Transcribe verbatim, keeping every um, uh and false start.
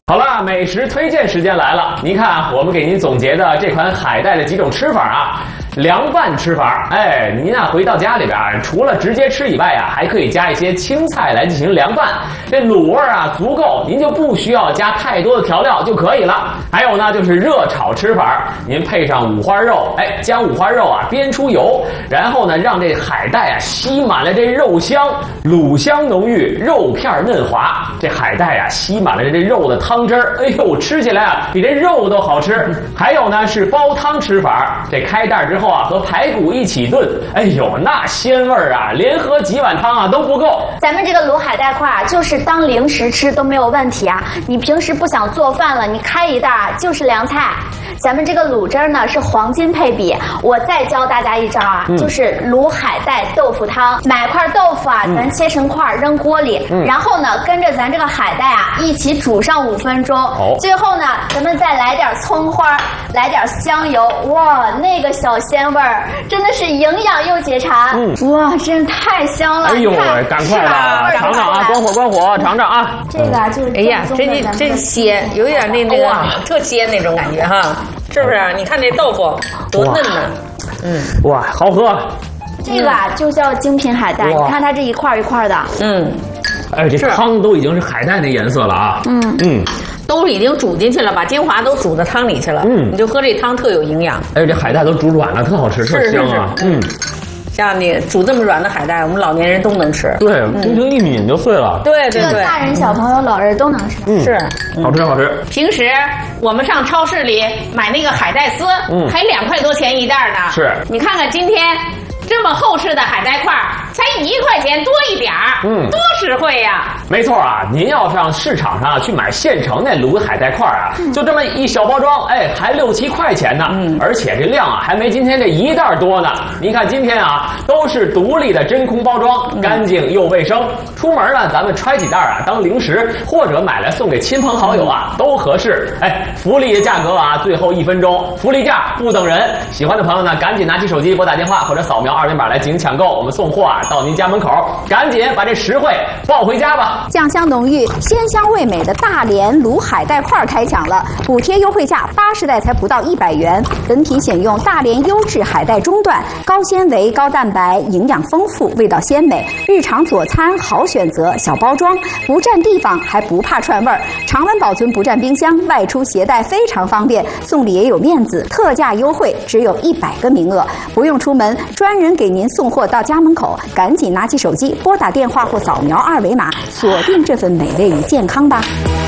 好了，美食推荐时间来了。您看，我们给您总结的这款海带的几种吃法啊，凉拌吃法。哎，您啊回到家里边，除了直接吃以外啊，还可以加一些青菜来进行凉拌，这卤味啊足够，您就不需要加太多的调料就可以了。还有呢，就是热炒吃法，您配上五花肉，哎，将五花肉啊煸出油，然后呢让这海带啊吸满了这肉香，卤香浓郁，肉片嫩滑，这海带啊吸满了这肉的汤汁儿，哎呦，吃起来啊比这肉都好吃。还有呢是煲汤吃法，这开袋之后啊和排骨一起炖，哎呦，那鲜味儿啊，连喝几碗汤啊都不够。 咱们这个卤海带块啊，就是当零食吃都没有问题啊。你平时不想做饭了，你开一袋就是凉菜。咱们这个卤汁呢是黄金配比，我再教大家一招啊，嗯、就是卤海带豆腐汤。买块豆腐啊，嗯、咱切成块扔锅里，嗯、然后呢跟着咱这个海带啊一起煮上五分钟。哦、最后呢，咱们再来点葱花，来点香油，哇，那个小鲜味儿真的是营养又解馋。嗯、哇，真是太香了！ 哎呦，赶快吧，尝尝啊，关火关火，尝尝啊。 这个啊就是， 哎呀，真真鲜，有点那那个特鲜那种感觉哈。是不是？你看这豆腐多嫩呢！ 嗯，哇，好喝。 这个啊就叫精品海带，你看它这一块一块的。 嗯， 哎，这汤都已经是海带那颜色了啊。 嗯嗯， 都已经煮进去了，把精华都煮到汤里去了。嗯，你就喝这汤特有营养。 哎，这海带都煮软了，特好吃，特香啊。嗯。 像你煮这么软的海带，我们老年人都能吃。 对，轻轻一抿就碎了。 对对对， 大人、小朋友、老人都能吃。 嗯， 是， 好吃好吃。 平时我们上超市里买那个海带丝，嗯，还两块多钱一袋呢。 是， 你看看今天这么厚实的海带块，才一块钱多一点儿，嗯，多实惠呀！ 没错啊，您要上市场上去买现成那卤海带块啊，嗯、就这么一小包装，哎，还六七块钱呢。嗯，而且这量啊，还没今天这一袋多呢。您看今天啊，都是独立的真空包装，嗯、干净又卫生。出门呢，咱们揣几袋啊，当零食，或者买来送给亲朋好友啊，嗯、都合适。哎，福利的价格啊，最后一分钟，福利价不等人。喜欢的朋友呢，赶紧拿起手机拨打电话或者扫描二维码来进行抢购，我们送货啊到您家门口，赶紧把这实惠抱回家吧！ 酱香浓郁、鲜香味美的大连卤海带块开抢了，补贴优惠价八十袋才不到一百元，本品选用大连优质海带中段，高纤维、高蛋白，营养丰富，味道鲜美，日常佐餐好选择，小包装，不占地方还不怕串味儿，常温保存不占冰箱，外出携带非常方便，送礼也有面子，特价优惠，只有一百个名额，不用出门，专人给您送货到家门口，赶紧拿起手机拨打电话或扫描二维码，锁定这份美味与健康吧。